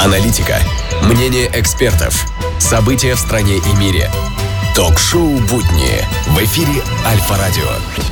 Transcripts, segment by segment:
Аналитика, мнение экспертов, события в стране и мире. Ток-шоу «Будни» в эфире Альфа-радио.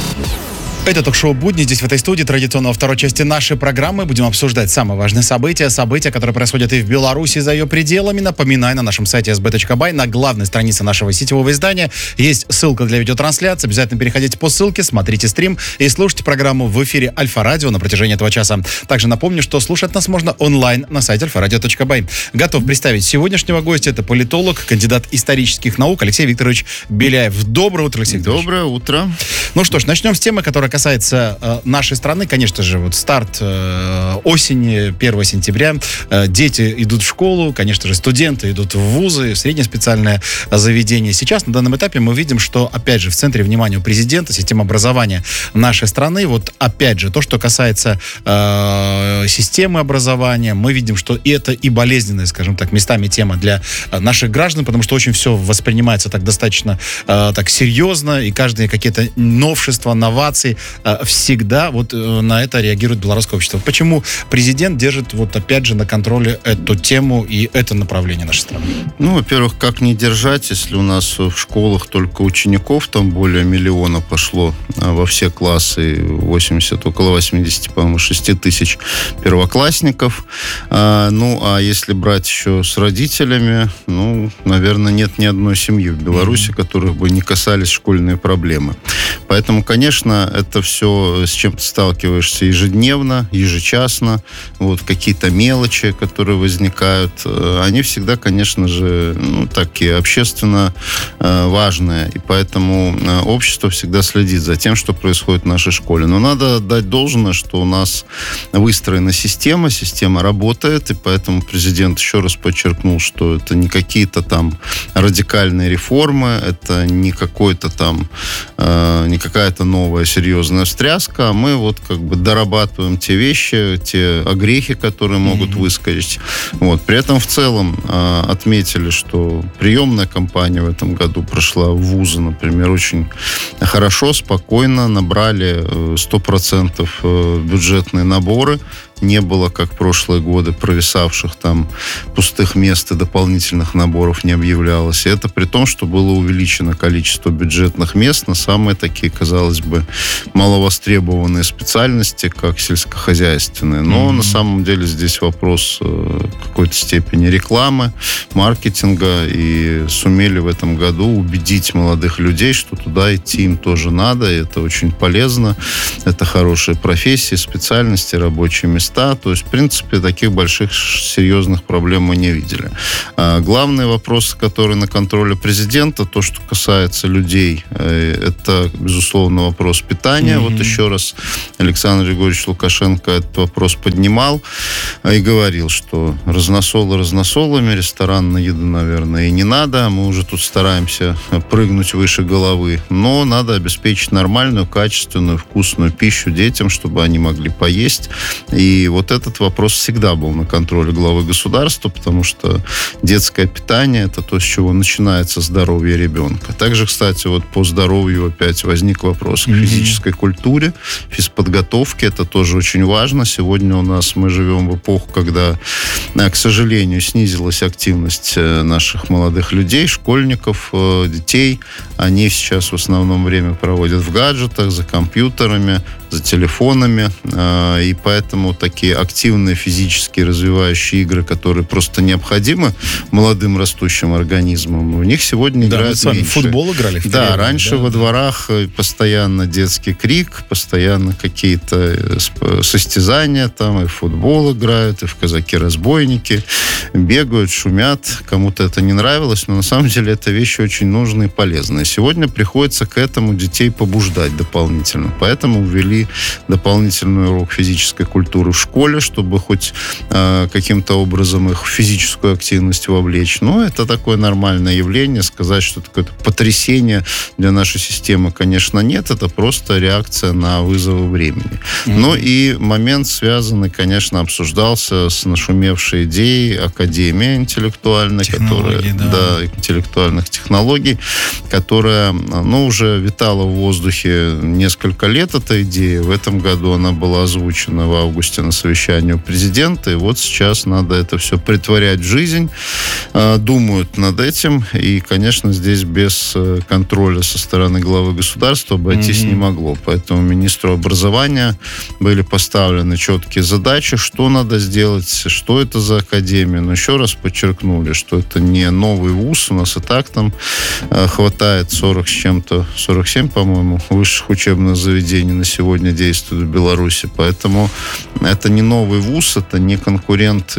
Это ток-шоу «Будни». Здесь, в этой студии, традиционно во второй части нашей программы будем обсуждать самые важные события, которые происходят и в Беларуси, и за ее пределами. Напоминаю, на нашем сайте sb.by, на главной странице нашего сетевого издания есть ссылка для видеотрансляции. Обязательно переходите по ссылке, смотрите стрим и слушайте программу в эфире Альфа-радио на протяжении этого часа. Также напомню, что слушать нас можно онлайн на сайте alfaradio.by. Готов представить сегодняшнего гостя. Это политолог, кандидат исторических наук Алексей Викторович Беляев. Доброе утро, Алексей Викторович. Доброе утро. Ну что ж, начнем с темы, которая касается нашей страны. Конечно же, вот старт осени, 1 сентября. Дети идут в школу, конечно же, студенты идут в вузы, в среднее специальное заведение. Сейчас, на данном этапе, мы видим, что, опять же, в центре внимания у президента система образования нашей страны. Вот, опять же, то, что касается системы образования, мы видим, что это и болезненная, скажем так, местами тема для наших граждан, потому что очень все воспринимается так достаточно так серьезно, и каждые какие-то новшества, новации всегда вот на это реагирует белорусское общество. Почему президент держит вот опять же на контроле эту тему и это направление нашей страны? Ну, во-первых, как не держать, если у нас в школах только учеников, там более миллиона пошло во все классы, около 80, по-моему, 6 тысяч первоклассников. Ну, а если брать еще с родителями, ну, наверное, нет ни одной семьи в Беларуси, которых бы не касались школьные проблемы. Поэтому, конечно, это все, с чем ты сталкиваешься ежедневно, ежечасно. Вот какие-то мелочи, которые возникают, они всегда, конечно же, такие общественно важные. И поэтому общество всегда следит за тем, что происходит в нашей школе. Но надо отдать должное, что у нас выстроена система работает, и поэтому президент еще раз подчеркнул, что это не какие-то там радикальные реформы, это не какой-то там, не какая-то новая серьезная встряска, а мы вот как бы дорабатываем те вещи, те огрехи, которые могут выскочить. Вот. При этом в целом отметили, что приемная кампания в этом году прошла в вузы, например, очень хорошо, спокойно, набрали 100% бюджетные наборы. Не было, как в прошлые годы, провисавших там пустых мест и дополнительных наборов не объявлялось. И это при том, что было увеличено количество бюджетных мест на самые такие, казалось бы, маловостребованные специальности, как сельскохозяйственные. Но на самом деле здесь вопрос в какой-то степени рекламы, маркетинга. И сумели в этом году убедить молодых людей, что туда идти им тоже надо. И это очень полезно. Это хорошие профессии, специальности, рабочие места. То есть, в принципе, таких больших серьезных проблем мы не видели. Главные вопросы, которые на контроле президента, то, что касается людей, это, безусловно, вопрос питания. Вот еще раз Александр Григорьевич Лукашенко этот вопрос поднимал и говорил, что разносолы разносолами, ресторанную еду, наверное, и не надо. Мы уже тут стараемся прыгнуть выше головы. Но надо обеспечить нормальную, качественную, вкусную пищу детям, чтобы они могли поесть. И вот этот вопрос всегда был на контроле главы государства, потому что детское питание – это то, с чего начинается здоровье ребенка. Также, кстати, вот по здоровью опять возник вопрос к физической культуре, физподготовке. Это тоже очень важно. Сегодня у нас мы живем в эпоху, когда, к сожалению, снизилась активность наших молодых людей, школьников, детей. Они сейчас в основном время проводят в гаджетах, за компьютерами, за телефонами. И поэтому такие активные физически развивающие игры, которые просто необходимы молодым растущим организмам, в них сегодня играют меньше. В футбол играли? Да, раньше во дворах постоянно детский крик, постоянно какие-то состязания там, и в футбол играют, и в казаки-разбойники, бегают, шумят. Кому-то это не нравилось, но на самом деле это вещи очень нужные и полезные. Сегодня приходится к этому детей побуждать дополнительно. Поэтому ввели дополнительный урок физической культуры в школе, чтобы хоть каким-то образом их в физическую активность вовлечь. Но это такое нормальное явление. Сказать, что это какое-то потрясение для нашей системы, конечно, нет. Это просто реакция на вызовы времени. Ну и момент, связанный, конечно, обсуждался с нашумевшей идеей Академии интеллектуальной, интеллектуальных технологий, которая, уже витала в воздухе несколько лет, эта идея. идея. В этом году она была озвучена в августе на совещании у президента. И вот сейчас надо это все претворять в жизнь. Думают над этим. И, конечно, здесь без контроля со стороны главы государства обойтись не могло. Поэтому министру образования были поставлены четкие задачи, что надо сделать, что это за академия. Но еще раз подчеркнули, что это не новый вуз. У нас и так там хватает 40 с чем-то, 47, по-моему, высших учебных заведений на сегодня действуют в Беларуси. Поэтому это не новый вуз, это не конкурент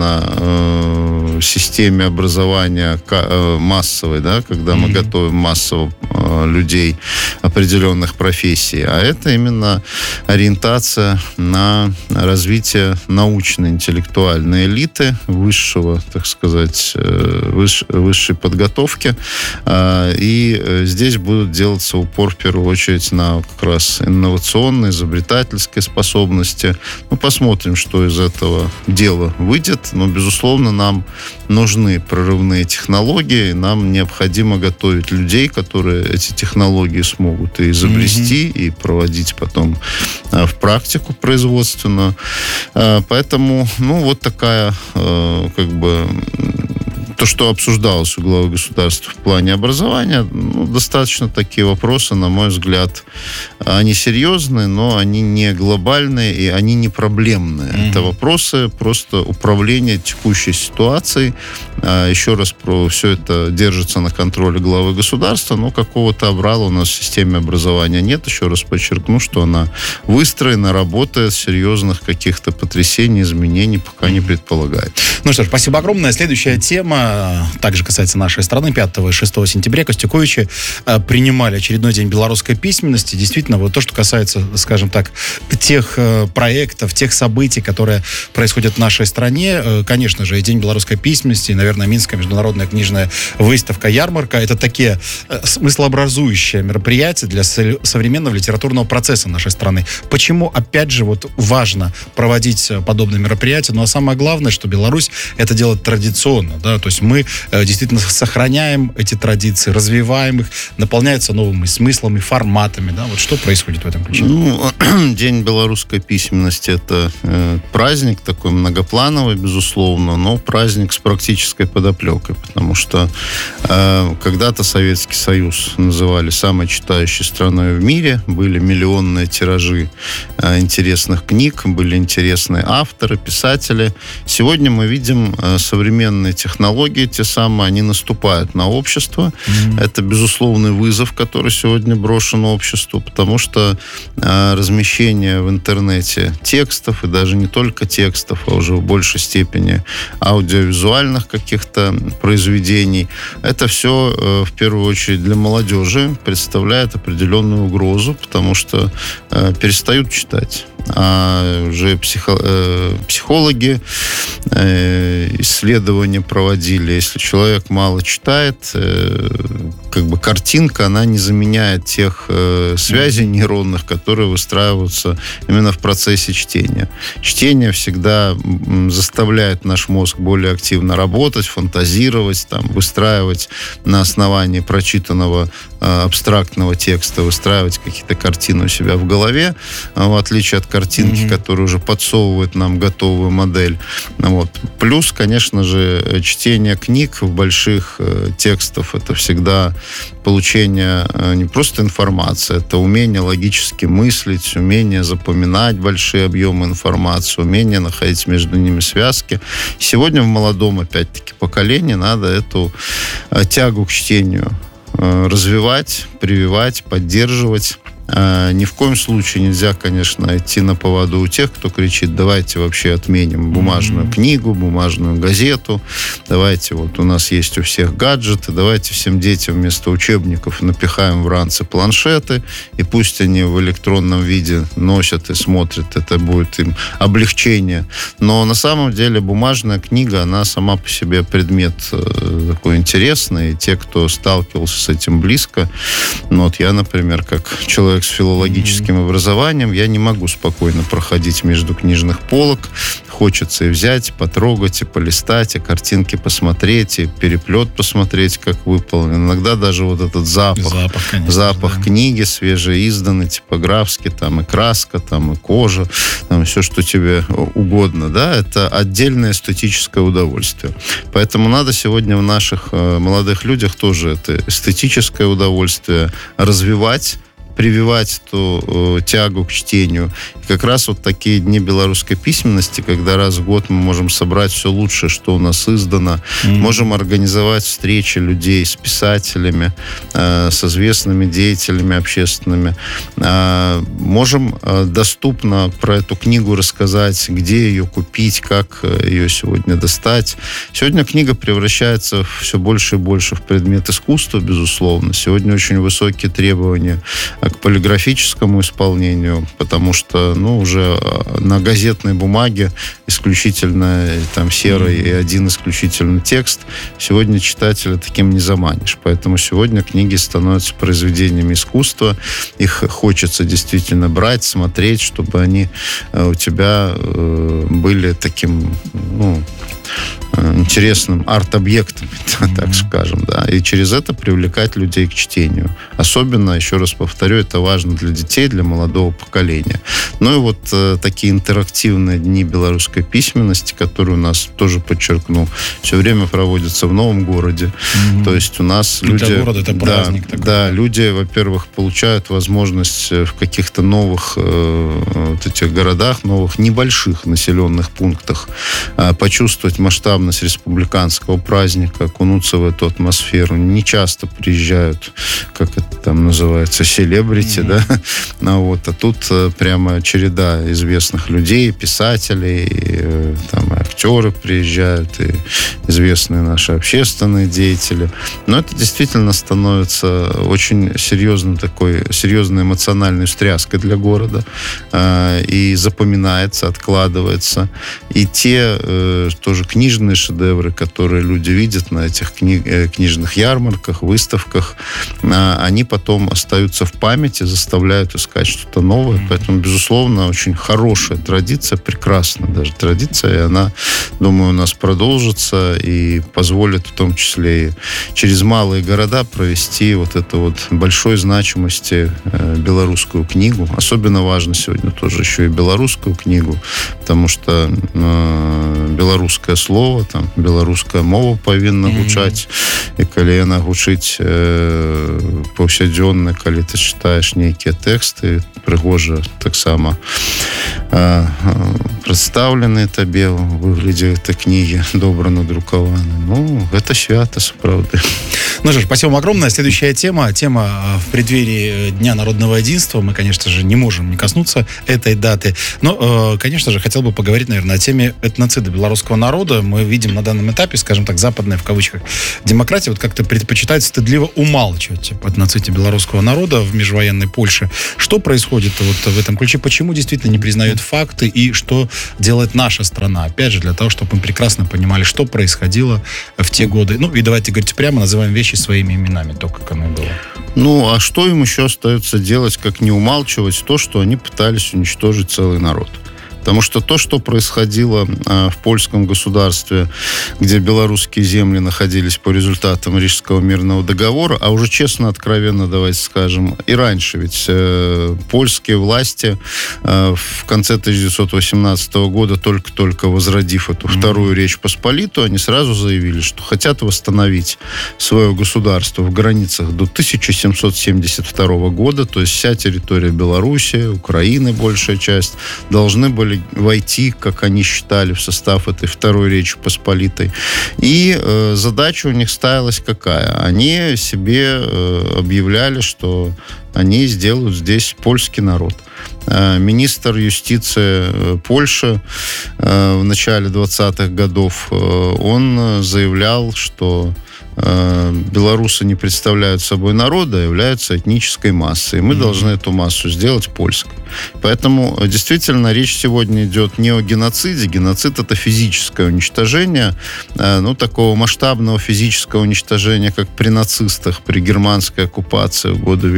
именно системе образования массовой, да, когда мы готовим массово людей определенных профессий. А это именно ориентация на развитие научно-интеллектуальной элиты высшего, так сказать, высшей подготовки. И здесь будут делаться упор в первую очередь на как раз инновационные, изобретательские способности. Ну, посмотрим, что из этого дела выйдет. Но, безусловно, нам нужны прорывные технологии. Нам необходимо готовить людей, которые эти технологии смогут и изобрести, и проводить потом в практику производственную. Поэтому, ну, вот такая, как бы, то, что обсуждалось у главы государства в плане образования, ну, достаточно такие вопросы, на мой взгляд, они серьезные, но они не глобальные и они не проблемные. Это вопросы просто управления текущей ситуацией. Еще раз, все это держится на контроле главы государства, но какого-то обрала у нас в системе образования нет. Еще раз подчеркну, что она выстроена, работает, серьезных каких-то потрясений, изменений пока не предполагает. Ну что ж, спасибо огромное. Следующая тема также касается нашей страны. 5 и 6 сентября Костюковичи принимали очередной день белорусской письменности. Действительно, вот то, что касается, скажем так, тех проектов, тех событий, которые происходят в нашей стране, конечно же, и День белорусской письменности, и, наверное, Минская международная книжная выставка «Ярмарка» — это такие смыслообразующие мероприятия для современного литературного процесса нашей страны. Почему, опять же, вот важно проводить подобные мероприятия? Ну, а самое главное, что Беларусь это делает традиционно, да, то есть мы действительно сохраняем эти традиции, развиваем их, наполняются новыми смыслами, форматами, да, вот что происходит в этом ключе? Ну, День белорусской письменности — это праздник такой многоплановый, безусловно, но праздник с практической подоплекой, потому что когда-то Советский Союз называли самой читающей страной в мире, были миллионные тиражи интересных книг, были интересные авторы, писатели. Сегодня мы видим современные технологии, те самые, они наступают на общество. Это безусловный вызов, который сегодня брошен обществу, потому что размещение в интернете текстов, и даже не только текстов, а уже в большей степени аудиовизуальных каких-то произведений, это все в первую очередь для молодежи представляет определенную угрозу, потому что перестают читать. А уже психологи исследования проводили. Если человек мало читает, как бы картинка, она не заменяет тех связей нейронных, которые выстраиваются именно в процессе чтения. Чтение всегда заставляет наш мозг более активно работать, фантазировать, там, выстраивать на основании прочитанного абстрактного текста, выстраивать какие-то картины у себя в голове, в отличие от картинки, которая уже подсовывает нам готовую модель. Вот. Плюс, конечно же, чтение книг в больших текстов — это всегда получение не просто информации, это умение логически мыслить, умение запоминать большие объемы информации, умение находить между ними связки. Сегодня в молодом, опять-таки, поколении надо эту тягу к чтению развивать, прививать, поддерживать. Ни в коем случае нельзя, конечно, идти на поводу у тех, кто кричит: давайте вообще отменим бумажную книгу, бумажную газету, давайте, вот у нас есть у всех гаджеты, давайте всем детям вместо учебников напихаем в ранцы планшеты, и пусть они в электронном виде носят и смотрят, это будет им облегчение. Но на самом деле бумажная книга, она сама по себе предмет такой интересный, и те, кто сталкивался с этим близко, ну вот я, например, как человек, человек с филологическим образованием, я не могу спокойно проходить между книжных полок. Хочется и взять, потрогать, и полистать, и картинки посмотреть, и переплет посмотреть, как выполнен. Иногда даже вот этот запах книги свежеизданной, типографский, там и краска, там и кожа, там все, что тебе угодно, да, это отдельное эстетическое удовольствие. Поэтому надо сегодня в наших молодых людях тоже это эстетическое удовольствие развивать, прививать эту тягу к чтению. И как раз вот такие дни белорусской письменности, когда раз в год мы можем собрать все лучшее, что у нас издано, можем организовать встречи людей с писателями, с известными деятелями общественными, можем доступно про эту книгу рассказать, где ее купить, как ее сегодня достать. Сегодня книга превращается все больше и больше в предмет искусства, безусловно. Сегодня очень высокие требования к полиграфическому исполнению, потому что, уже на газетной бумаге исключительно там серый и один исключительно текст. Сегодня читателя таким не заманишь. Поэтому сегодня книги становятся произведениями искусства. Их хочется действительно брать, смотреть, чтобы они у тебя были таким, интересным арт-объектом, так скажем, да, и через это привлекать людей к чтению. Особенно, еще раз повторю, это важно для детей, для молодого поколения. Ну и вот такие интерактивные дни белорусской письменности, которые у нас, тоже подчеркну, все время проводятся в Новом городе. То есть у нас люди... Для города это праздник такой. Да, люди, во-первых, получают возможность в каких-то новых вот этих городах, новых небольших населенных пунктах почувствовать масштабность республиканского праздника, окунуться в эту атмосферу. Не часто приезжают, как это там называется, селебрити, да? А тут прямо череда известных людей, писателей, и, там, и актеры приезжают, и известные наши общественные деятели. Но это действительно становится очень серьезной эмоциональной встряской для города. И запоминается, откладывается. И те тоже книжные шедевры, которые люди видят на этих книжных ярмарках, выставках, они потом остаются в памяти, заставляют искать что-то новое. Поэтому, безусловно, очень хорошая традиция, прекрасная даже традиция, и она, думаю, у нас продолжится и позволит в том числе и через малые города провести вот это вот большой значимости белорусскую книгу. Особенно важно сегодня тоже еще и белорусскую книгу, потому что белорусское слово, там, беларуская мова павінна гучаць, і калі яна гучыць паўсядзённа, калі ты чытаеш нейкія тэксты, прыгожа таксама прадстаўленыя табе ў выглядзе гэтай кнігі, добра надрукаваны. Гэта свята, сапраўды. Ну что ж, спасибо вам огромное. Следующая тема в преддверии Дня народного единства. Мы, конечно же, не можем не коснуться этой даты. Но, конечно же, хотел бы поговорить, наверное, о теме этноцида белорусского народа. Мы видим на данном этапе, скажем так, западная, в кавычках, демократия вот как-то предпочитает стыдливо умалчивать об этноциде белорусского народа в межвоенной Польше. Что происходит вот в этом ключе? Почему действительно не признают факты? И что делает наша страна? Опять же, для того, чтобы мы прекрасно понимали, что происходило в те годы. И давайте говорить прямо, называем вещи своими именами, то, как оно было. А что им еще остается делать, как не умалчивать то, что они пытались уничтожить целый народ? Потому что то, что происходило в польском государстве, где белорусские земли находились по результатам Рижского мирного договора, а уже честно, откровенно, давайте скажем, и раньше, ведь польские власти в конце 1918 года, только-только возродив эту вторую Речь Посполитую, они сразу заявили, что хотят восстановить свое государство в границах до 1772 года, то есть вся территория Беларуси, Украины, большая часть, должны были войти, как они считали, в состав этой второй Речи Посполитой. И задача у них ставилась какая? Они себе объявляли, что они сделают здесь польский народ. Министр юстиции Польши в начале 20-х годов, он заявлял, что белорусы не представляют собой народа, а являются этнической массой. И мы должны эту массу сделать польской. Поэтому действительно речь сегодня идет не о геноциде. Геноцид — это физическое уничтожение, такого масштабного физического уничтожения, как при нацистах, при германской оккупации в годы Великой Отечественной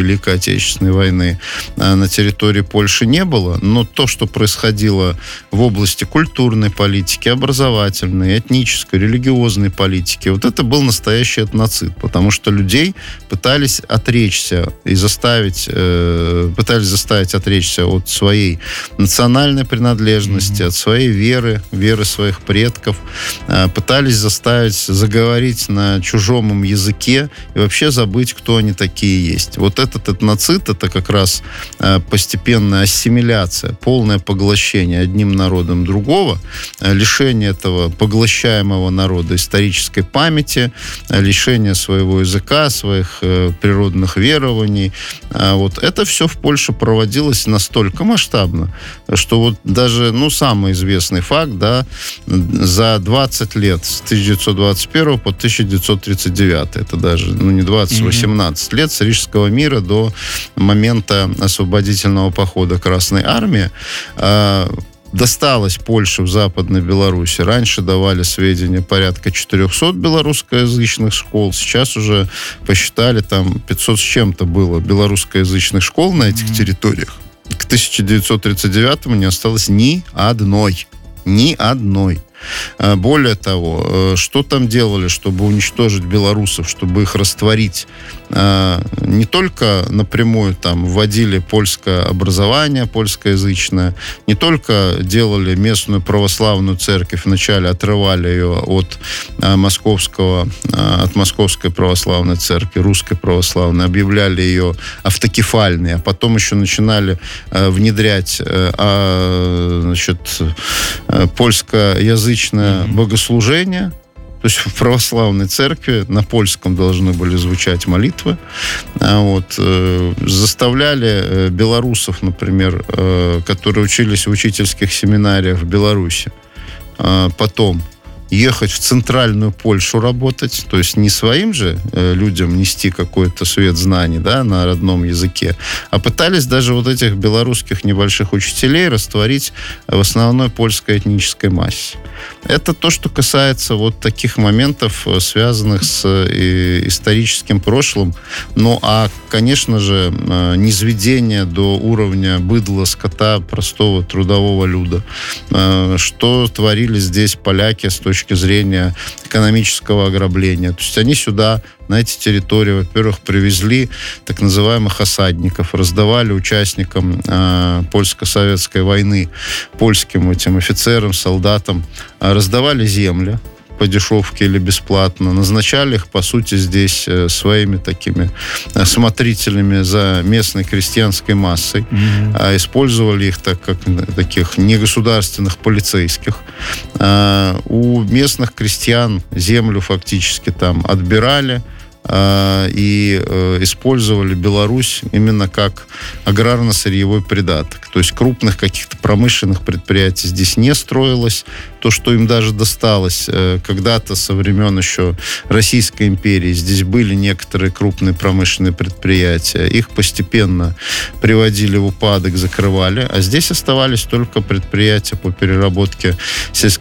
Отечественной войны на территории Польши не было, но то, что происходило в области культурной политики, образовательной, этнической, религиозной политики, вот это был настоящий этноцид, потому что людей пытались отречься и заставить отречься от своей национальной принадлежности, от своей веры своих предков, пытались заставить заговорить на чужом им языке и вообще забыть, кто они такие есть. Вот этот этноцид, это как раз постепенная ассимиляция, полное поглощение одним народом другого, лишение этого поглощаемого народа исторической памяти, лишение своего языка, своих природных верований. Вот это все в Польше проводилось настолько масштабно, что вот даже, самый известный факт, за 20 лет, с 1921 по 1939, это даже, не 20, 18 лет с Рижского мира до момента освободительного похода Красной Армии, досталось Польше в Западной Беларуси. Раньше давали сведения порядка 400 белорусскоязычных школ. Сейчас уже посчитали, там 500 с чем-то было белорусскоязычных школ на этих территориях. К 1939-му не осталось ни одной. Ни одной. Более того, что там делали, чтобы уничтожить белорусов, чтобы их растворить? Не только напрямую там вводили польское образование, польскоязычное, не только делали местную православную церковь, вначале отрывали ее от московской православной церкви, русской православной, объявляли ее автокефальной, а потом еще начинали внедрять польскоязычное богослужение. То есть в православной церкви на польском должны были звучать молитвы. Заставляли белорусов, например, которые учились в учительских семинариях в Беларуси, потом ехать в центральную Польшу работать, то есть не своим же людям нести какой-то свет знаний, на родном языке, а пытались даже вот этих белорусских небольших учителей растворить в основной польской этнической массе. Это то, что касается вот таких моментов, связанных с историческим прошлым. Конечно же, низведение до уровня быдла, скота, простого трудового люда. Что творили здесь поляки с точки зрения экономического ограбления. То есть они сюда, на эти территории, во-первых, привезли так называемых осадников, раздавали участникам польско-советской войны, польским этим офицерам, солдатам, раздавали земли по дешевке или бесплатно, назначали их, по сути, здесь своими такими смотрителями за местной крестьянской массой, использовали их как таких негосударственных полицейских. У местных крестьян землю фактически там отбирали и использовали Беларусь именно как аграрно-сырьевой придаток. То есть крупных каких-то промышленных предприятий здесь не строилось. То, что им даже досталось когда-то со времен еще Российской империи, здесь были некоторые крупные промышленные предприятия. Их постепенно приводили в упадок, закрывали. А здесь оставались только предприятия по переработке